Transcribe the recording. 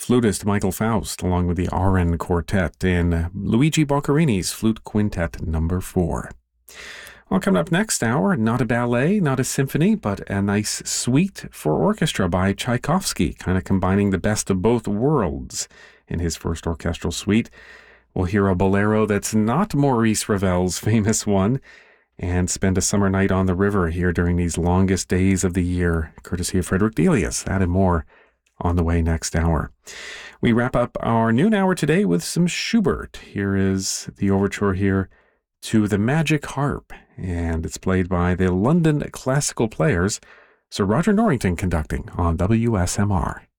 flutist Michael Faust, along with the Aran Quartet in Luigi Boccherini's Flute Quintet No. 4. Well, coming up next hour, not a ballet, not a symphony, but a nice suite for orchestra by Tchaikovsky, kind of combining the best of both worlds in his first orchestral suite. We'll hear a bolero that's not Maurice Ravel's famous one, and spend a summer night on the river here during these longest days of the year, courtesy of Frederick Delius. That and more on the way next hour. We wrap up our noon hour today with some Schubert. Here is the overture here to The Magic Harp, and it's played by the London Classical Players, Sir Roger Norrington conducting on WSMR.